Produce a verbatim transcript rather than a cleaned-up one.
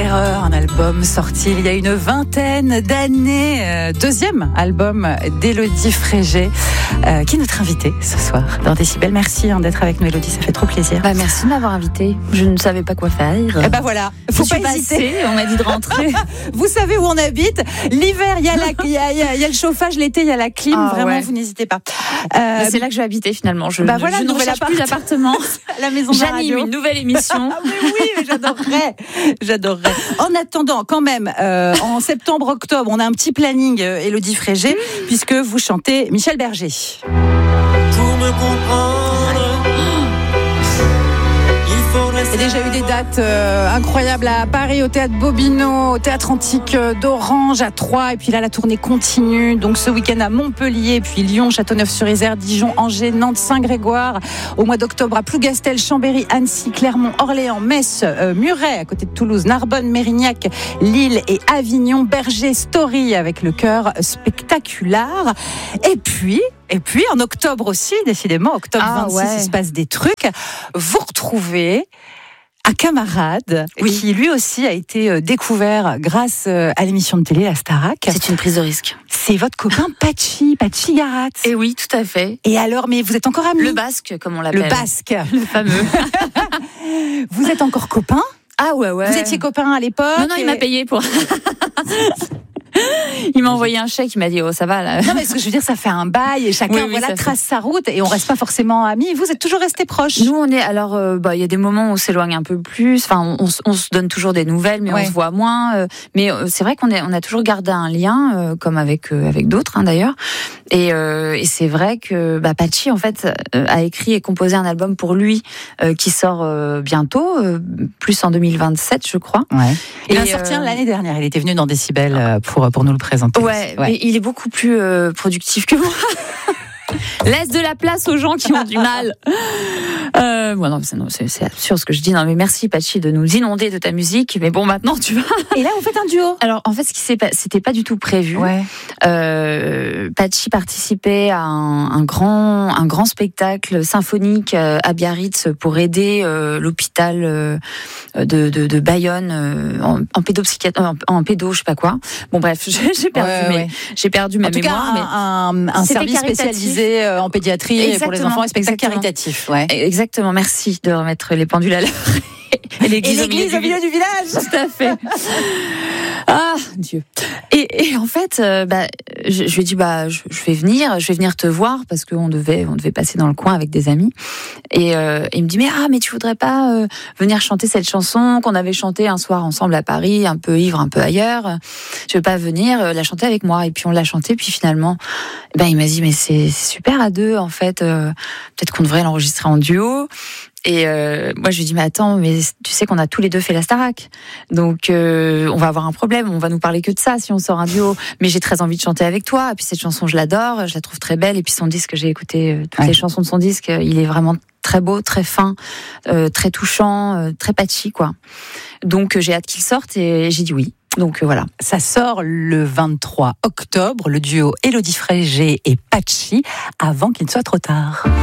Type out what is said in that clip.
Terreur, un album sorti il y a une vingtaine d'années. Euh, deuxième album d'Élodie Frégé, euh, qui est notre invitée ce soir dans Décibel. Merci hein, d'être avec nous, Élodie, ça fait trop plaisir. Bah, merci de m'avoir invitée. Je ne savais pas quoi faire. Et bah voilà, faut je pas suis hésiter. passée, on m'a dit de rentrer. Vous savez où on habite. L'hiver, il y, y, y, y a le chauffage, l'été, il y a la clim. Ah, Vraiment, ouais. vous n'hésitez pas. Euh, bah, c'est là que je vais habiter finalement. Je, bah voilà, je ne recherche plus d'appartement. La maison de la J'anime radio. une nouvelle émission. Ah oui, oui, mais j'adorerais. J'adorerais. En attendant, quand même, euh, en septembre-octobre, on a un petit planning, euh, Élodie Frégé, mmh. puisque vous chantez Michel Berger. Pour me comprendre, il faudrait. Il y a déjà eu des dates euh, incroyables à Paris, au Théâtre Bobino, au Théâtre Antique d'Orange, à Troyes, et puis là la tournée continue. Donc ce week-end à Montpellier, puis Lyon, Châteauneuf-sur-Isère, Dijon, Angers, Nantes, Saint-Grégoire. Au mois d'octobre à Plougastel, Chambéry, Annecy, Clermont, Orléans, Metz, euh, Muret, à côté de Toulouse, Narbonne, Mérignac, Lille et Avignon. Berger Story avec le chœur spectaculaire. Et puis... Et puis, en octobre aussi, décidément, octobre ah, vingt-six, ouais. il se passe des trucs. Vous retrouvez un camarade oui. qui, lui aussi, a été découvert grâce à l'émission de télé, la Starac. C'est une prise de risque. C'est votre copain Patchi, Patchi Garat. Et oui, tout à fait. Et alors, mais vous êtes encore amis? Le basque, comme on l'appelle. Le basque. Le fameux. Vous êtes encore copains? Ah ouais, ouais. Vous étiez copains à l'époque? Non, non, et... il m'a payé pour... Il m'a envoyé un chèque, il m'a dit oh ça va là. Non mais ce que je veux dire, ça fait un bail et chacun oui, oui, voilà trace fait. sa route et on reste pas forcément amis. Vous êtes toujours restés proches. Nous on est alors euh, bah il y a des moments où on s'éloigne un peu plus. Enfin on, on, on se donne toujours des nouvelles mais ouais. on se voit moins. Euh, mais euh, c'est vrai qu'on est on a toujours gardé un lien euh, comme avec euh, avec d'autres hein, d'ailleurs. Et, euh, et c'est vrai que bah, Patchi en fait euh, a écrit et composé un album pour lui euh, qui sort euh, bientôt, euh, plus en deux mille vingt-sept je crois. Ouais. Il et a sorti euh, l'année dernière. Il était venu dans Décibel euh, pour pour nous le présenter. Ouais, ouais. Mais il est beaucoup plus euh, productif que moi. Laisse de la place aux gens qui ont du mal. Euh, bon, non, c'est, non, c'est, c'est absurde ce que je dis. Non, mais merci Patchi de nous inonder de ta musique. Mais bon, maintenant tu vas. Et là, vous faites un duo. Alors, en fait, ce qui s'est, c'était pas du tout prévu. Ouais. Euh, Patchi participait à un, un grand, un grand spectacle symphonique à Biarritz pour aider euh, l'hôpital euh, de, de, de Bayonne euh, en, en pédopsychiatrie, en, en pédo, je sais pas quoi. Bon, bref, j'ai, j'ai perdu, ouais, mes, ouais. j'ai perdu ma en tout mémoire. Cas, un, mais un, un service spécialisé en pédiatrie exactement, pour les enfants, et spectacle caritatif. Ouais. Exactement, merci de remettre les pendules à l'heure. Et l'église, et l'église au milieu du village. Tout à fait. Ah, Dieu. Et, et en fait, euh, bah, je, je lui ai dit, bah, je, je vais venir, je vais venir te voir parce qu'on devait, on devait passer dans le coin avec des amis. Et, euh, et il me dit, mais ah, mais tu voudrais pas euh, venir chanter cette chanson qu'on avait chantée un soir ensemble à Paris, un peu ivre, un peu ailleurs. Tu veux pas venir euh, la chanter avec moi? Et puis on l'a chantée, puis finalement, ben il m'a dit, mais c'est, c'est super à deux en fait. Euh, peut-être qu'on devrait l'enregistrer en duo. Et euh, moi je lui dis mais attends, mais tu sais qu'on a tous les deux fait la Starac, donc euh, on va avoir un problème, on va nous parler que de ça si on sort un duo. Mais j'ai très envie de chanter avec toi. Et puis cette chanson je l'adore, je la trouve très belle. Et puis son disque, j'ai écouté euh, toutes ouais. les chansons de son disque, il est vraiment très beau, très fin, euh, très touchant, euh, très patchy quoi. Donc euh, j'ai hâte qu'il sorte et j'ai dit oui. Donc euh, voilà. Ça sort le vingt-trois octobre, le duo Élodie Frégé et Patchi, avant qu'il ne soit trop tard.